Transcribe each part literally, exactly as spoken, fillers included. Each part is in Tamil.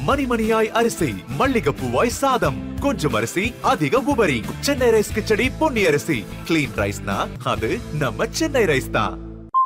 மணிமணியாய் அரிசி, மல்லிகைப்பூவாய் சாதம், கொஞ்சம் அரிசி அதிக உபரி. சென்னை ரைஸ் கிச்சடி பொன்னி அரிசி. கிளீன் ரைஸ்னா அது நம்ம சென்னை ரைஸ் தான்.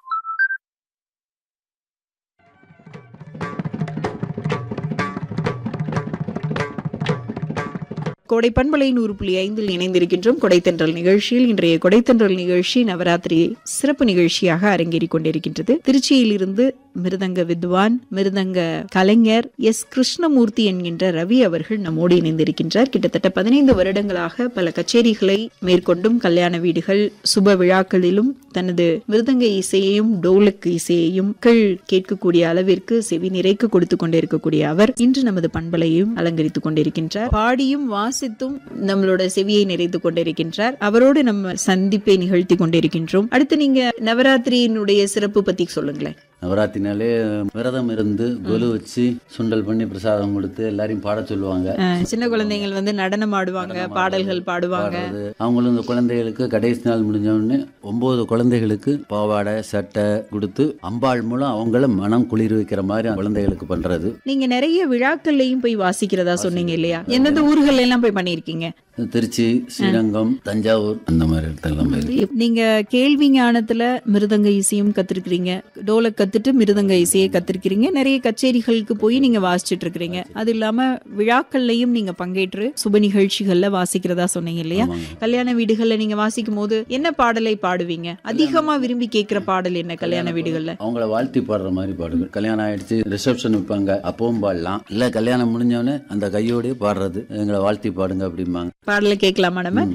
கோடை பண்பலை நூறு புள்ளி ஐந்தில் இணைந்திருக்கின்றோம். கொடைத்தென்றல் நிகழ்ச்சியில் இன்றைய கொடைத்தென்றல் நிகழ்ச்சி நவராத்திரி சிறப்பு நிகழ்ச்சியாக அரங்கேறிக் கொண்டிருக்கின்றது. திருச்சியில் இருந்து மிருதங்க வித்வான், மிருதங்க கலைஞர் எஸ் கிருஷ்ணமூர்த்தி என்கின்ற ரவி அவர்கள் நம்மோடு இணைந்திருக்கின்றார். கிட்டத்தட்ட பதினைந்து வருடங்களாக பல கச்சேரிகளை மேற்கொண்டும் கல்யாண வீடுகள், சுப விழாக்களிலும் தனது மிருதங்க இசையையும் டோலக் இசையையும் கேட்கக்கூடிய அளவிற்கு செவி நிறைக்க கொடுத்து கொண்டிருக்கக்கூடிய அவர் இன்று நமது பண்பலையும் அலங்கரித்துக் கொண்டிருக்கின்றார். பாடியும் வாசித்தும் நம்மளோட செவியை நிறைத்து கொண்டிருக்கின்றார். அவரோடு நம்ம சந்திப்பை நிகழ்த்தி கொண்டிருக்கின்றோம். அடுத்து நீங்க நவராத்திரியினுடைய சிறப்பு பத்தி சொல்லுங்களேன். நவராத்திரினாலே விரதம் இருந்து கொலு வச்சு சுண்டல் பண்ணி பிரசாதம் கொடுத்து எல்லாரையும் பாட சொல்லுவாங்க. சின்ன குழந்தைகள் வந்து நடனம் ஆடுவாங்க, பாடல்கள் பாடுவாங்க. அவங்களும் இந்த குழந்தைகளுக்கு கடைசி நாள் முடிஞ்ச உடனே ஒன்பது குழந்தைகளுக்கு பாவாடை சட்டை கொடுத்து அம்பாள் மூலம் அவங்கள மனம் குளிர் வைக்கிற மாதிரி குழந்தைகளுக்கு பண்றது. நீங்க நிறைய விழாக்கள்லையும் போய் வாசிக்கிறதா சொன்னீங்க இல்லையா? எந்தெந்த ஊர்கள் எல்லாம் போய் பண்ணிருக்கீங்க? திருச்சி, ஸ்ரீரங்கம், தஞ்சாவூர், அந்த மாதிரி இடத்தெல்லாம் போயிருக்கு. நீங்க கேள்வி ஞானத்துல மிருதங்க இசையும் கத்திருக்கிறீங்க, டோலக் கத்துட்டு மிருதங்க இசையை கத்திருக்கிறீங்க, நிறைய கச்சேரிகளுக்கு போய் நீங்க வாசிச்சுட்டு இருக்கிறீங்க. அது இல்லாம விழாக்கள்லையும் நீங்க பங்கேற்று சுப நிகழ்ச்சிகள்ல வாசிக்கிறதா சொன்னீங்க இல்லையா? கல்யாண வீடுகள்ல நீங்க வாசிக்கும் போது என்ன பாடலை பாடுவீங்க? அதிகமா விரும்பி கேட்கிற பாடல் என்ன கல்யாண வீடுகள்ல? அவங்கள வாழ்த்தி பாடுற மாதிரி பாடுவேன். கல்யாணம் ஆயிடுச்சு ரிசப்ஷன் வைப்பாங்க, அப்பவும் பாடலாம். இல்ல கல்யாணம் முடிஞ்சவனே அந்த கையோடய பாடுறது, எங்களை வாழ்த்தி பாடுங்க அப்படிம்பாங்க. பாடலை கேட்கலாமா நம்ம?